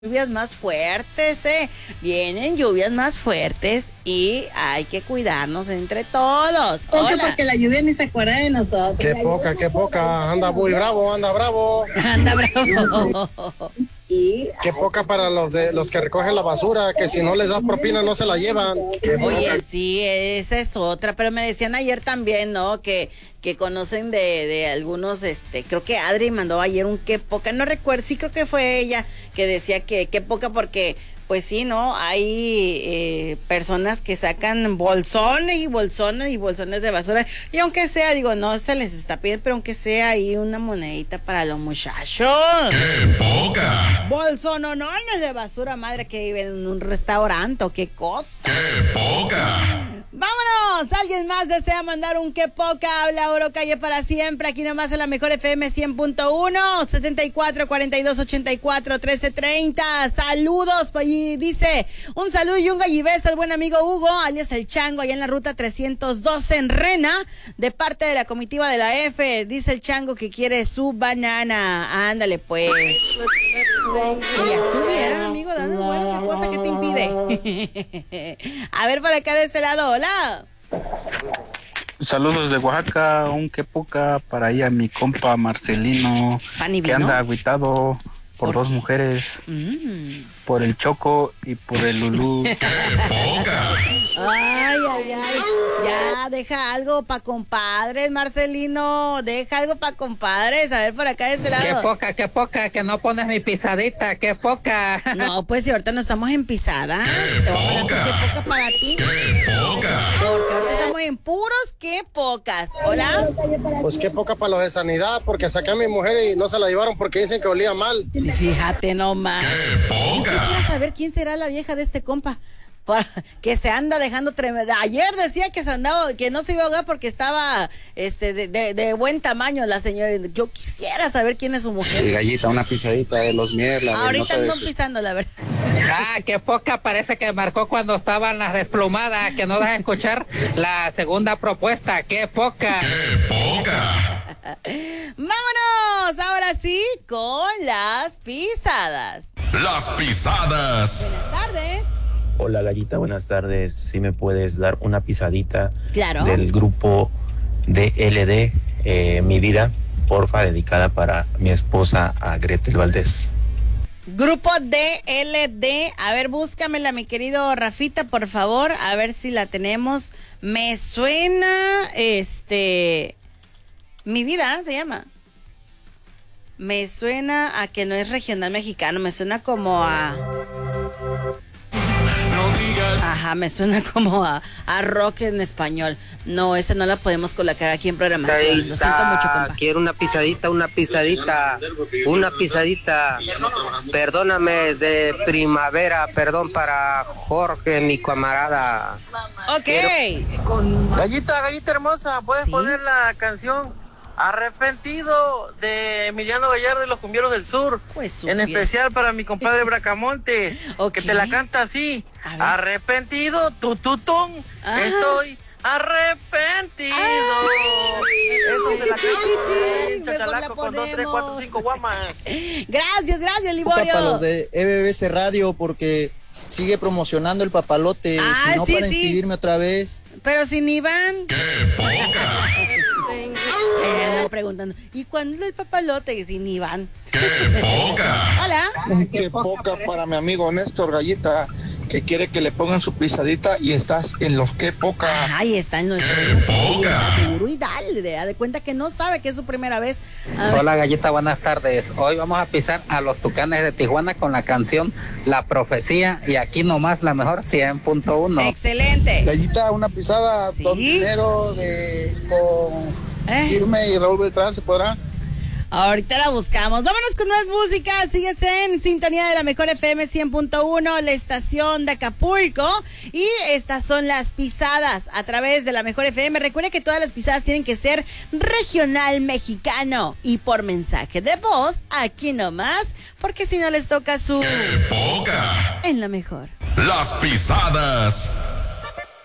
Lluvias más fuertes, vienen lluvias más fuertes y hay que cuidarnos entre todos. Poca porque la lluvia ni se acuerda de nosotros. Qué poca, anda muy bravo, anda bravo. Anda bravo. Qué poca para los que recogen la basura, que si no les das propina no se la llevan. Oye, sí, esa es otra, pero me decían ayer también, ¿no? Que conocen de algunos, creo que Adri mandó ayer un qué poca, no recuerdo, sí creo que fue ella que decía que qué poca porque, pues sí, ¿no? Hay personas que sacan bolsones y bolsones de basura, y aunque sea, digo, no se les está pidiendo, pero aunque sea ahí una monedita para los muchachos. ¡Qué poca! Bolsononones de basura, madre, que viven en un restaurante, qué cosa. ¡Qué poca! ¡Vámonos! ¿Alguien más desea mandar un qué poca? Habla Oro Calle para siempre. Aquí nomás en la mejor FM 100.1, 74 42 84 13 30. Saludos. Y dice, un saludo y un gallibeso al buen amigo Hugo, alias El Chango, allá en la ruta 312 en Rena, de parte de la comitiva de la F. Dice el Chango que quiere su banana. Ándale, pues. Y ya estuviera, amigo, dando bueno, qué cosa que te impide. A ver, por acá de este lado, hola. Saludos de Oaxaca, un qué poca para allá mi compa Marcelino, que anda agüitado por dos mujeres, por el Choco y por el Lulú. ¡Qué poca! Ay, ya, deja algo pa' compadres, Marcelino, deja algo pa' compadres, a ver por acá de este lado. Qué poca, que no pones mi pisadita, qué poca. No, pues si ahorita no estamos en pisada, te voy a mandar qué poca para ti. ¡Qué poca! Porque ahorita estamos en puros qué pocas. Hola. Pues qué poca para los de sanidad, porque saqué a mi mujer y no se la llevaron porque dicen que olía mal. Fíjate nomás. ¡Qué poca! Quisiera saber quién será la vieja de este compa. Que se anda dejando tremenda. Ayer decía que se andaba, que no se iba a ahogar porque estaba de buen tamaño la señora. Yo quisiera saber quién es su mujer. Sí, gallita, una pisadita de los mierda. Ahorita no pisando, la verdad. Qué poca, parece que marcó cuando estaban las desplumadas, que no deja escuchar la segunda propuesta, qué poca. ¡Qué poca! Vámonos, ahora sí, con las pisadas. Las pisadas. Buenas tardes. Hola Gallita, buenas tardes. ¿Sí me puedes dar una pisadita? Claro. Del grupo DLD, Mi Vida, porfa, dedicada para mi esposa, a Gretel Valdés. Grupo DLD, a ver, búscamela, mi querido Rafita, por favor, a ver si la tenemos. Me suena, Mi Vida, se llama. Me suena a que no es regional mexicano, me suena como a... Ajá, me suena como a rock en español. No, esa no la podemos colocar aquí en programación. Lo siento mucho, compa. Quiero una pisadita. Perdóname, de primavera, perdón para Jorge, mi camarada. Ok. Gallita hermosa, ¿puedes poner la canción Arrepentido de Emiliano Gallardo y los Cumbieros del Sur? Pues en especial para mi compadre Bracamonte, que te la canta así. Arrepentido, tututón, estoy arrepentido. Eso se la canta Chachalaco con 2, 3, 4, 5 guamas. Gracias, Liborio. Para los de EBBC Radio, porque sigue promocionando el papalote. Si no, para inscribirme otra vez. Pero sin Iván. ¡Qué poca! Andan preguntando, ¿y cuándo el papalote? Sin Iván. ¡Qué poca! Hola. Qué poca para mi amigo Néstor Gallita, que quiere que le pongan su pisadita y estás en los qué poca. Ahí está en nuestro seguro y dale, de cuenta que no sabe que es su primera vez. Hola Gallita, buenas tardes. Hoy vamos a pisar a los Tucanes de Tijuana con la canción La Profecía, y aquí nomás la mejor 100.1. Excelente. Gallita, una pisada, ¿Sí? Don Dinero con Firme y Raúl Beltrán, ¿se podrá? Ahorita la buscamos. Vámonos con más música. Sigues en sintonía de la mejor FM 100.1, la estación de Acapulco. Y estas son las pisadas a través de la mejor FM. Recuerda que todas las pisadas tienen que ser regional mexicano y por mensaje de voz, aquí nomás, porque si no les toca su... ¡Qué poca! En la mejor. Las pisadas.